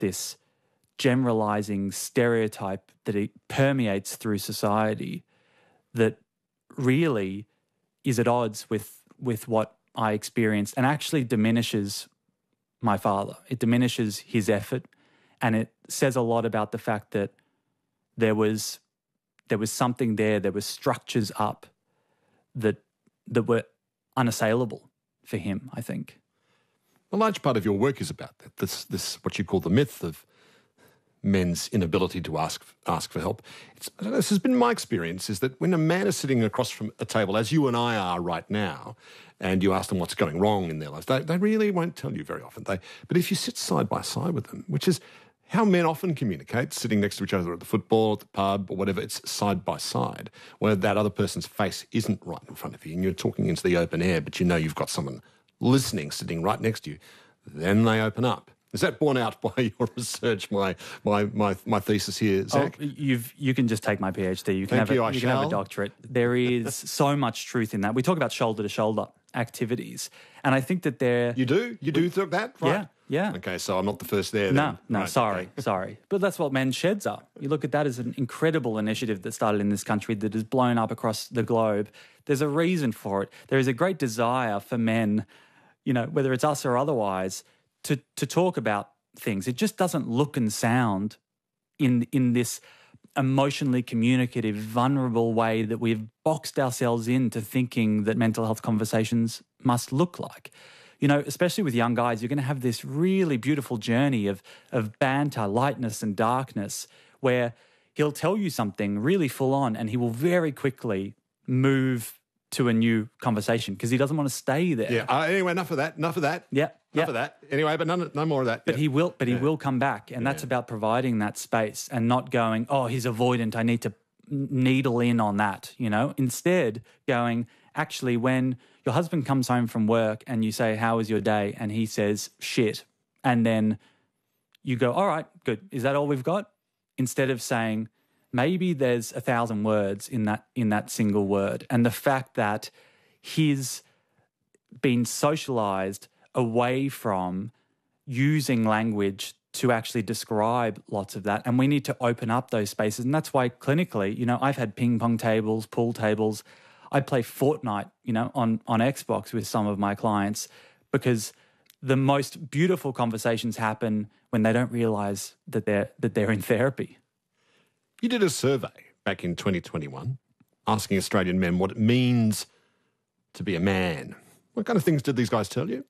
this generalizing stereotype that it permeates through society that really is at odds with what I experienced and actually diminishes my father. It diminishes his effort, and it says a lot about the fact that there was something there were structures up that were unassailable for him, I think. A large part of your work is about that, this what you call the myth of men's inability to ask for help. This has been my experience, is that when a man is sitting across from a table, as you and I are right now, and you ask them what's going wrong in their lives, they really won't tell you very often. But if you sit side by side with them, which is how men often communicate, sitting next to each other at the football, at the pub, or whatever, it's side by side, where that other person's face isn't right in front of you and you're talking into the open air, but you know you've got someone listening, sitting right next to you, then they open up. Is that borne out by your research, my thesis here, Zach? Oh, you can just take my PhD. You can Thank you, I can shall. have a doctorate. There is so much truth in that. We talk about shoulder-to-shoulder activities, and I think that they're... You do? You do that? Right. Yeah. Okay, so I'm not the first there No, then. Right, sorry. okay. But that's what men's sheds are. You look at that as an incredible initiative that started in this country that has blown up across the globe. There's a reason for it. There is a great desire for men, whether it's us or otherwise, to talk about things. It just doesn't look and sound in this emotionally communicative, vulnerable way that we've boxed ourselves into thinking that mental health conversations must look like. Especially with young guys, you're going to have this really beautiful journey of banter, lightness and darkness, where he'll tell you something really full on and he will very quickly move to a new conversation because he doesn't want to stay there. Yeah. Anyway, enough of that. Yeah. Enough of that. Anyway, but no more of that. But he will come back, and that's about providing that space and not going, oh, he's avoidant, I need to needle in on that, Instead, going, actually, when your husband comes home from work and you say, how was your day? And he says, shit. And then you go, all right, good. Is that all we've got? Instead of saying, maybe there's 1,000 words in that single word. And the fact that he's been socialized away from using language to actually describe lots of that. And we need to open up those spaces. And that's why clinically, I've had ping pong tables, pool tables. I play Fortnite, on Xbox with some of my clients because the most beautiful conversations happen when they don't realize that they're in therapy. You did a survey back in 2021 asking Australian men what it means to be a man. What kind of things did these guys tell you?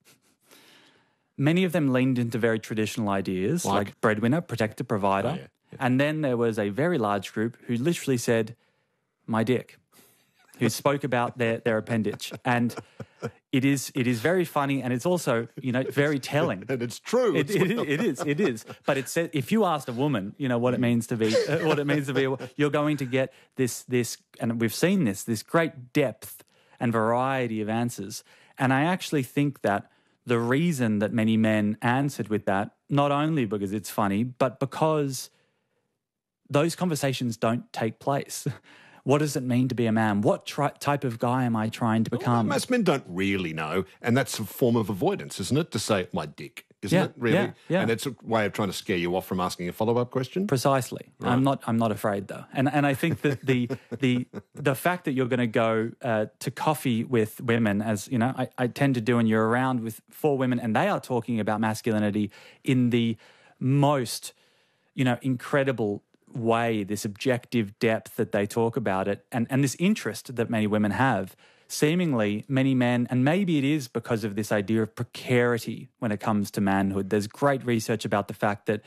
Many of them leaned into very traditional ideas like breadwinner, protector, provider. Oh, yeah. And then there was a very large group who literally said, my dick, who spoke about their appendage. And it is very funny, and it's also, very telling. And it's true. It is. But it said, if you asked a woman, what it means to be, you're going to get this, and we've seen this great depth and variety of answers. And I actually think that the reason that many men answered with that, not only because it's funny, but because those conversations don't take place. What does it mean to be a man? What type of guy am I trying to become? Well, most men don't really know, and that's a form of avoidance, isn't it? To say, my dick, isn't it, really? Yeah. And it's a way of trying to scare you off from asking a follow-up question? Precisely. Right. I'm not afraid, though. And I think that the fact that you're going to go to coffee with women, as, I tend to do, and you're around with 4 women, and they are talking about masculinity in the most, incredible way, this objective depth that they talk about it, and this interest that many women have. Seemingly, many men, and maybe it is because of this idea of precarity when it comes to manhood. There's great research about the fact that,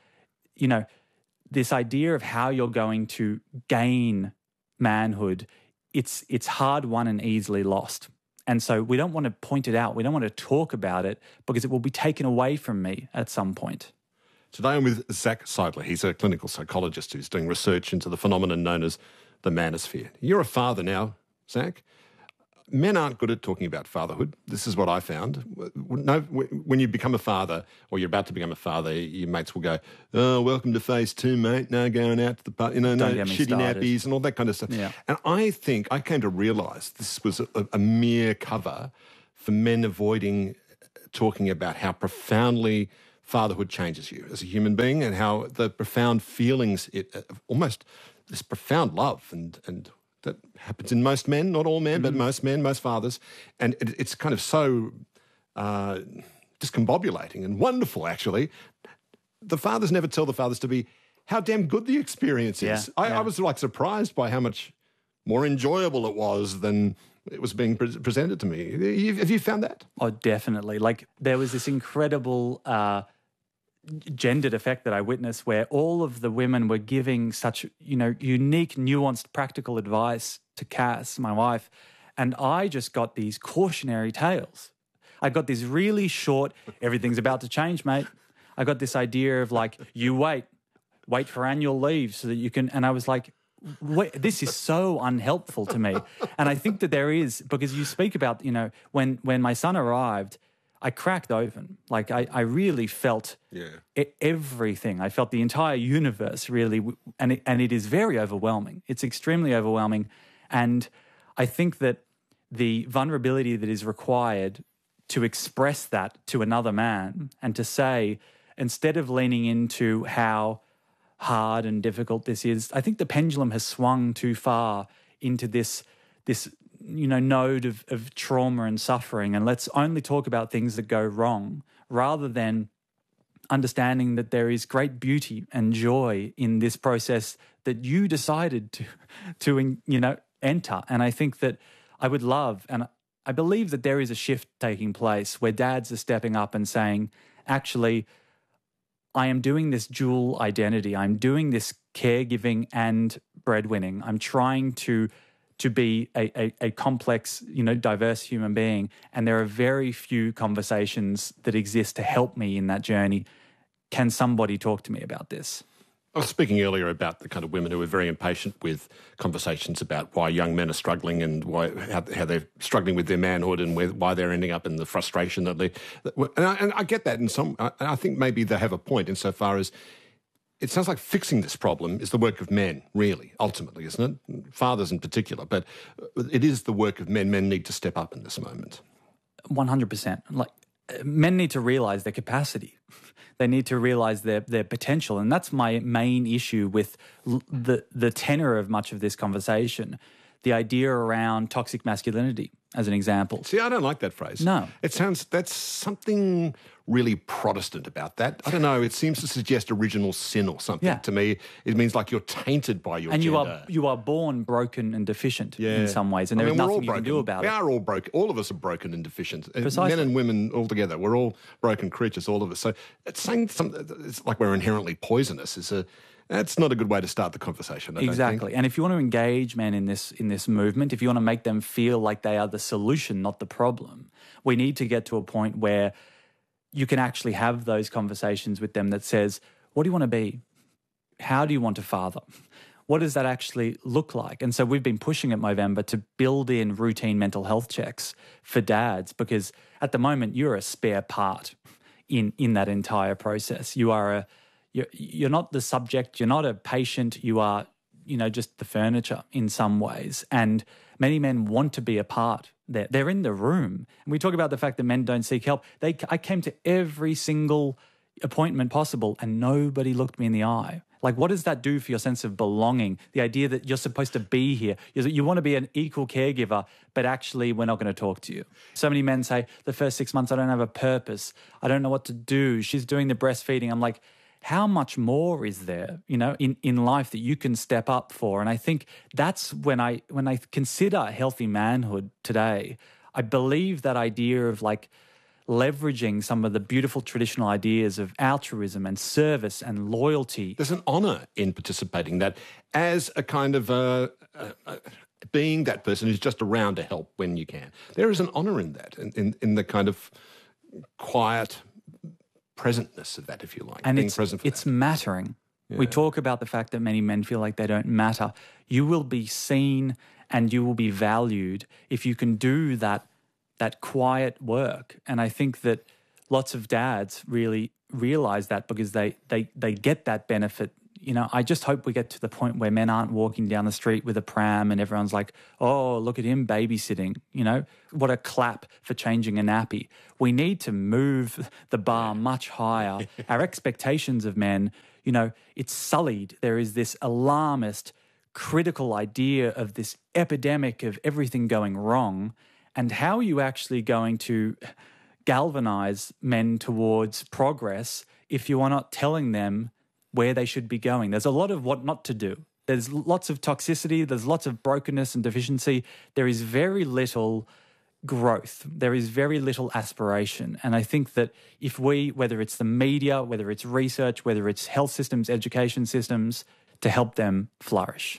this idea of how you're going to gain manhood, it's hard won and easily lost. And so we don't want to point it out. We don't want to talk about it because it will be taken away from me at some point. Today I'm with Zach Seidler. He's a clinical psychologist who's doing research into the phenomenon known as the manosphere. You're a father now, Zach. Men aren't good at talking about fatherhood. This is what I found. No, when you become a father, or you're about to become a father, your mates will go, oh, welcome to phase 2, mate. No going out to the party, no shitty nappies and all that kind of stuff. Yeah. And I think I came to realise this was a mere cover for men avoiding talking about how profoundly fatherhood changes you as a human being, and how the profound feelings, almost this profound love, and that happens in most men, not all men, but most men, most fathers, and it's kind of so discombobulating and wonderful, actually. The fathers never tell the fathers to be how damn good the experience is. I was like surprised by how much more enjoyable it was than it was being presented to me. Have you found that? Oh, definitely. Like there was this incredible gendered effect that I witnessed where all of the women were giving such, unique, nuanced, practical advice to Cass, my wife, and I just got these cautionary tales. I got this really short, everything's about to change, mate. I got this idea of like, you wait for annual leave so that you can, and I was like, wait, this is so unhelpful to me. And I think that there is, because you speak about, when my son arrived, I cracked open. Like I really felt everything. I felt the entire universe really, and it is very overwhelming. It's extremely overwhelming. And I think that the vulnerability that is required to express that to another man and to say, instead of leaning into how hard and difficult this is, I think the pendulum has swung too far into this node of trauma and suffering, and let's only talk about things that go wrong rather than understanding that there is great beauty and joy in this process that you decided to enter. And I think that I would love, and I believe that there is a shift taking place where dads are stepping up and saying, actually, I am doing this dual identity. I'm doing this caregiving and breadwinning. I'm trying to be a complex, diverse human being. And there are very few conversations that exist to help me in that journey. Can somebody talk to me about this? I was speaking earlier about the kind of women who are very impatient with conversations about why young men are struggling and how they're struggling with their manhood and why they're ending up in the frustration that and I get that in some. I think maybe they have a point insofar as it sounds like fixing this problem is the work of men, really, ultimately, isn't it? Fathers in particular, but it is the work of men. Men need to step up in this moment. 100%. Like men need to realise their capacity. They need to realise their potential. And that's my main issue with the tenor of much of this conversation, the idea around toxic masculinity, as an example. See, I don't like that phrase. No. That's something really Protestant about that. I don't know, it seems to suggest original sin or something to me. It means like you're tainted by your gender. And you are born broken and deficient in some ways, and there is nothing you can do about it. We are all broken. All of us are broken and deficient. Precisely. Men and women all together. We're all broken creatures, all of us. So it's saying something, it's like we're inherently poisonous. That's not a good way to start the conversation, I don't think. And if you want to engage men in this movement, if you want to make them feel like they are the solution, not the problem, we need to get to a point where you can actually have those conversations with them that says, what do you want to be? How do you want to father? What does that actually look like? And so we've been pushing at Movember to build in routine mental health checks for dads, because at the moment you're a spare part in that entire process. You're not the subject, you're not a patient, you are, just the furniture in some ways. And many men want to be a part. They're in the room. And we talk about the fact that men don't seek help. I came to every single appointment possible and nobody looked me in the eye. Like, what does that do for your sense of belonging? The idea that you're supposed to be here. You want to be an equal caregiver, but actually we're not going to talk to you. So many men say, the first 6 months I don't have a purpose. I don't know what to do. She's doing the breastfeeding. I'm like, how much more is there, in life that you can step up for? And I think that's when I consider healthy manhood today, I believe that idea of like leveraging some of the beautiful traditional ideas of altruism and service and loyalty. There's an honour in participating that as a kind of being that person who's just around to help when you can. There is an honour in that, in the kind of quiet presentness of that, if you like. And being present for it's that. mattering. Yeah. We talk about the fact that many men feel like they don't matter. You will be seen and you will be valued if you can do that quiet work. And I think that lots of dads really realize that, because they get that benefit, I just hope we get to the point where men aren't walking down the street with a pram and everyone's like, oh, look at him babysitting, what a clap for changing a nappy. We need to move the bar much higher. Our expectations of men, it's sullied. There is this alarmist, critical idea of this epidemic of everything going wrong. And how are you actually going to galvanize men towards progress if you are not telling them where they should be going? There's a lot of what not to do. There's lots of toxicity. There's lots of brokenness and deficiency. There is very little growth. There is very little aspiration. And I think that if we, whether it's the media, whether it's research, whether it's health systems, education systems, to help them flourish.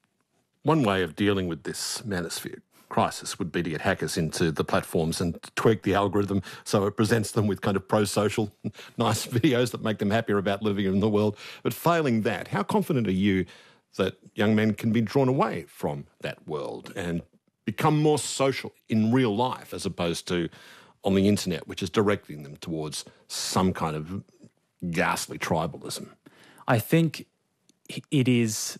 One way of dealing with this manosphere crisis would be to get hackers into the platforms and tweak the algorithm so it presents them with kind of pro-social, nice videos that make them happier about living in the world. But failing that, how confident are you that young men can be drawn away from that world and become more social in real life as opposed to on the internet, which is directing them towards some kind of ghastly tribalism? I think it is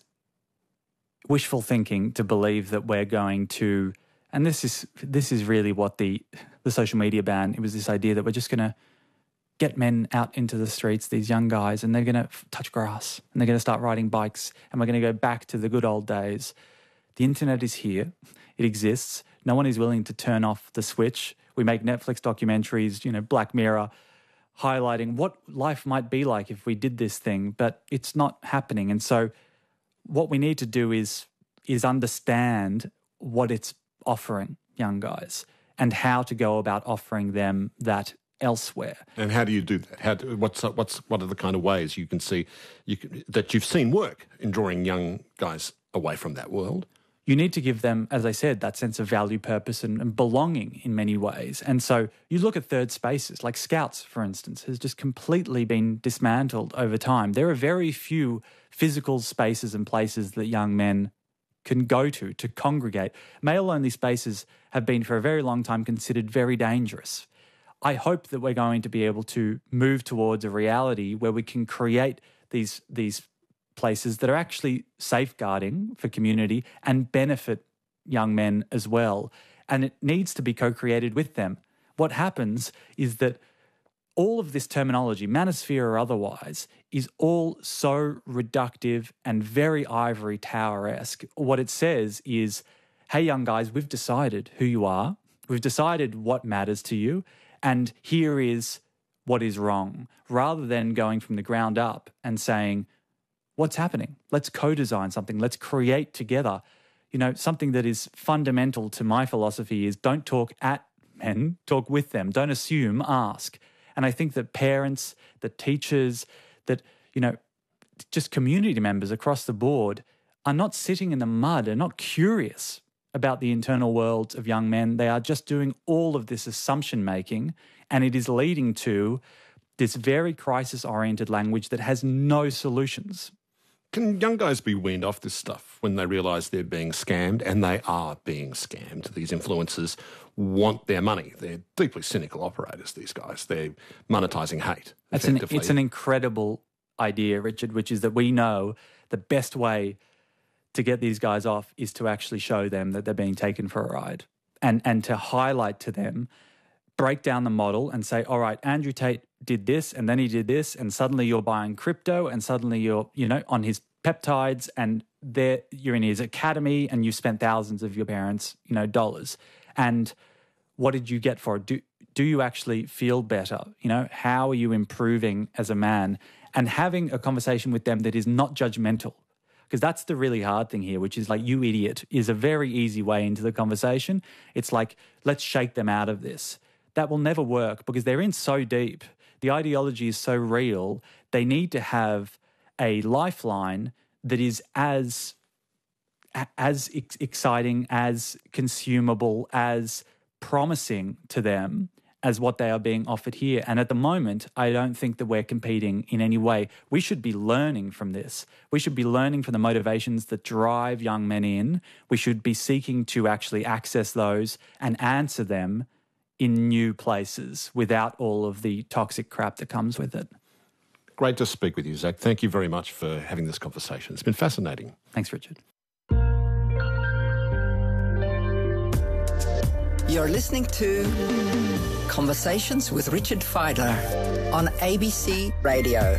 wishful thinking to believe that we're going to, and this is really what the social media ban, it was this idea that we're just going to get men out into the streets, these young guys, and they're going to touch grass and they're going to start riding bikes and we're going to go back to the good old days. The internet is here. It exists. No one is willing to turn off the switch. We make Netflix documentaries, Black Mirror, highlighting what life might be like if we did this thing, but it's not happening. And so what we need to do is understand what it's offering young guys and how to go about offering them that elsewhere. And how do you do that? What are the kind of ways you can see that you've seen work in drawing young guys away from that world? You need to give them, as I said, that sense of value, purpose and belonging in many ways. And so you look at third spaces, like Scouts, for instance, has just completely been dismantled over time. There are very few physical spaces and places that young men can go to congregate. Male-only spaces have been for a very long time considered very dangerous. I hope that we're going to be able to move towards a reality where we can create these places that are actually safeguarding for community and benefit young men as well. And it needs to be co-created with them. What happens is that all of this terminology, manosphere or otherwise, is all so reductive and very ivory tower-esque. What it says is, hey, young guys, we've decided who you are. We've decided what matters to you. And here is what is wrong, rather than going from the ground up and saying, what's happening? Let's co-design something. Let's create together. Something that is fundamental to my philosophy is don't talk at men, talk with them. Don't assume, ask. And I think that parents, that teachers, that, just community members across the board are not sitting in the mud, are not curious about the internal worlds of young men. They are just doing all of this assumption making, and it is leading to this very crisis-oriented language that has no solutions. Can young guys be weaned off this stuff when they realise they're being scammed? And they are being scammed. These influencers want their money. They're deeply cynical operators, these guys. They're monetising hate. It's an incredible idea, Richard, which is that we know the best way to get these guys off is to actually show them that they're being taken for a ride and to highlight to them, break down the model and say, all right, Andrew Tate did this and then he did this and suddenly you're buying crypto and suddenly you're, on his peptides and you're in his academy and you spent thousands of your parents', dollars. And what did you get for it? Do you actually feel better? How are you improving as a man? And having a conversation with them that is not judgmental. Because that's the really hard thing here, which is like, you idiot, is a very easy way into the conversation. It's like, let's shake them out of this. That will never work because they're in so deep. The ideology is so real. They need to have a lifeline that is as exciting, as consumable, as promising to them as what they are being offered here. And at the moment, I don't think that we're competing in any way. We should be learning from this. We should be learning from the motivations that drive young men in. We should be seeking to actually access those and answer them in new places without all of the toxic crap that comes with it. Great to speak with you, Zach. Thank you very much for having this conversation. It's been fascinating. Thanks, Richard. You're listening to Conversations with Richard Fidler on ABC Radio.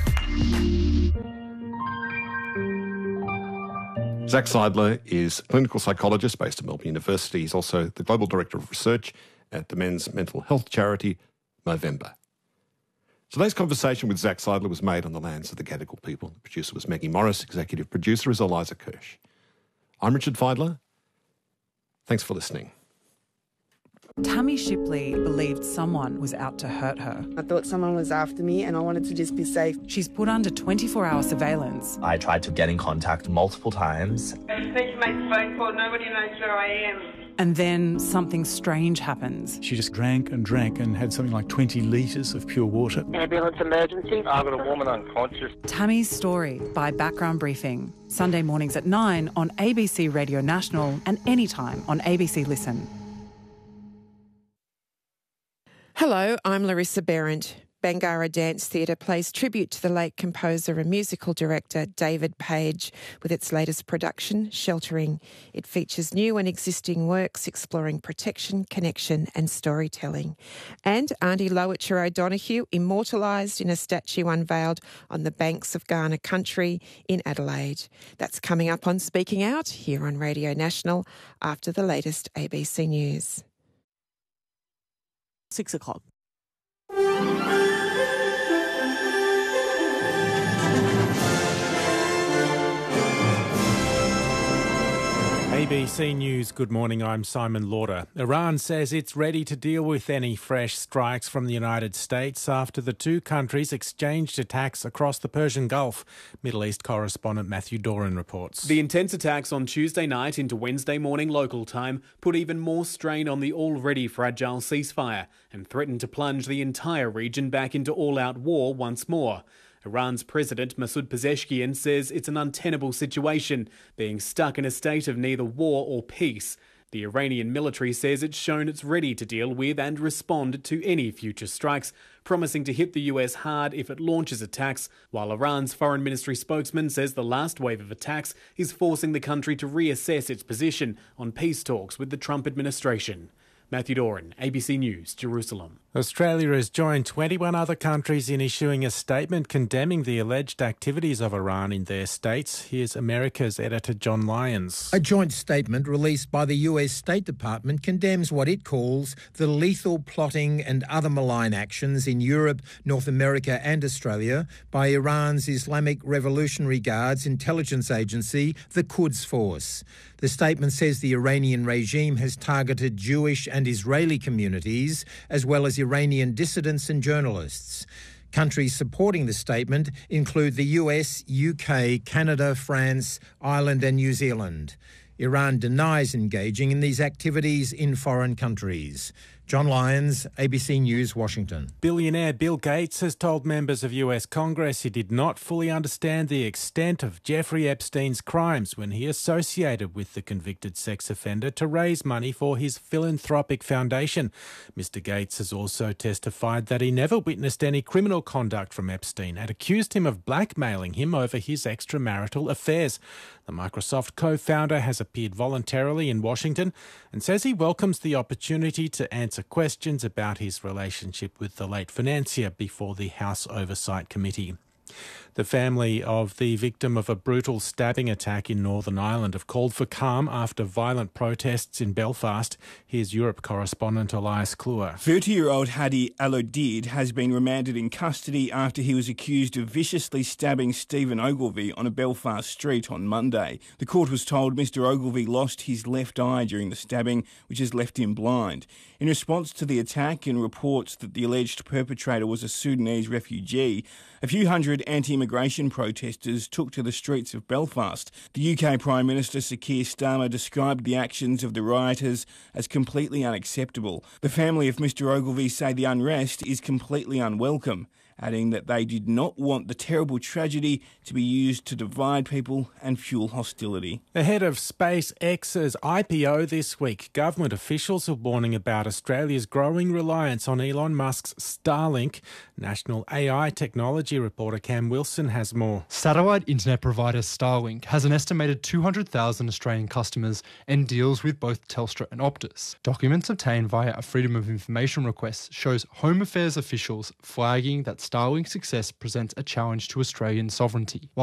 Zach Seidler is a clinical psychologist based at Melbourne University. He's also the Global Director of Research at the men's mental health charity, Movember. Today's conversation with Zach Seidler was made on the lands of the Gadigal people. The producer was Maggie Morris. Executive producer is Eliza Kirsch. I'm Richard Fidler. Thanks for listening. Tammy Shipley believed someone was out to hurt her. I thought someone was after me and I wanted to just be safe. She's put under 24-hour surveillance. I tried to get in contact multiple times. I just need to make a phone call. Nobody knows where I am. And then something strange happens. She just drank and had something like 20 litres of pure water. Ambulance emergency. I've got a woman unconscious. Tammy's Story by Background Briefing. Sunday mornings at 9 on ABC Radio National and anytime on ABC Listen. Hello, I'm Larissa Behrendt. Bangarra Dance Theatre plays tribute to the late composer and musical director David Page with its latest production, Sheltering. It features new and existing works exploring protection, connection and storytelling. And Auntie Lowitja O'Donoghue immortalised in a statue unveiled on the banks of Kaurna Country in Adelaide. That's coming up on Speaking Out here on Radio National after the latest ABC News. 6 o'clock. ABC News, good morning, I'm Simon Lauder. Iran says it's ready to deal with any fresh strikes from the United States after the two countries exchanged attacks across the Persian Gulf. Middle East correspondent Matthew Doran reports. The intense attacks on Tuesday night into Wednesday morning local time put even more strain on the already fragile ceasefire and threatened to plunge the entire region back into all-out war once more. Iran's President Masoud Pezeshkian says it's an untenable situation, being stuck in a state of neither war or peace. The Iranian military says it's shown it's ready to deal with and respond to any future strikes, promising to hit the US hard if it launches attacks, while Iran's foreign ministry spokesman says the last wave of attacks is forcing the country to reassess its position on peace talks with the Trump administration. Matthew Doran, ABC News, Jerusalem. Australia has joined 21 other countries in issuing a statement condemning the alleged activities of Iran in their states. Here's America's editor John Lyons. A joint statement released by the US State Department condemns what it calls the lethal plotting and other malign actions in Europe, North America and Australia by Iran's Islamic Revolutionary Guards intelligence agency, the Quds Force. The statement says the Iranian regime has targeted Jewish and Israeli communities, as well as Iranian dissidents and journalists. Countries supporting the statement include the US, UK, Canada, France, Ireland and New Zealand. Iran denies engaging in these activities in foreign countries. John Lyons, ABC News, Washington. Billionaire Bill Gates has told members of US Congress he did not fully understand the extent of Jeffrey Epstein's crimes when he associated with the convicted sex offender to raise money for his philanthropic foundation. Mr. Gates has also testified that he never witnessed any criminal conduct from Epstein and accused him of blackmailing him over his extramarital affairs. The Microsoft co-founder has appeared voluntarily in Washington and says he welcomes the opportunity to answer questions about his relationship with the late financier before the House Oversight Committee. The family of the victim of a brutal stabbing attack in Northern Ireland have called for calm after violent protests in Belfast. Here's Europe correspondent Elias Kluwer. 30-year-old Hadi Alodid has been remanded in custody after he was accused of viciously stabbing Stephen Ogilvie on a Belfast street on Monday. The court was told Mr Ogilvie lost his left eye during the stabbing, which has left him blind. In response to the attack and reports that the alleged perpetrator was a Sudanese refugee, a few hundred anti-immigration protesters took to the streets of Belfast. The UK Prime Minister Sir Keir Starmer described the actions of the rioters as completely unacceptable. The family of Mr Ogilvie say the unrest is completely unwelcome. adding that they did not want the terrible tragedy to be used to divide people and fuel hostility. Ahead of SpaceX's IPO this week, government officials are warning about Australia's growing reliance on Elon Musk's Starlink. National AI technology reporter Cam Wilson has more. Satellite internet provider Starlink has an estimated 200,000 Australian customers and deals with both Telstra and Optus. Documents obtained via a Freedom of Information request shows Home Affairs officials flagging that Starlink's success presents a challenge to Australian sovereignty.